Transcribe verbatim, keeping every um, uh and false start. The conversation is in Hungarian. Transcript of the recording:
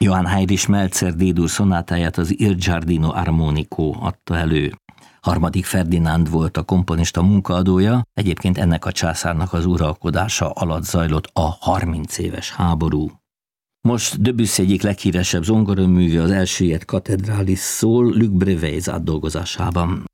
Johann Heinrich Melzer D-dur szonátáját az Il Giardino Armonico adta elő. Harmadik Ferdinánd volt a komponista munkaadója, egyébként ennek a császárnak az uralkodása alatt zajlott a harminc éves háború. Most Debussy egyik leghíresebb zongoraműve, az Elsüllyedt katedrális szól Luc Breveis átdolgozásában.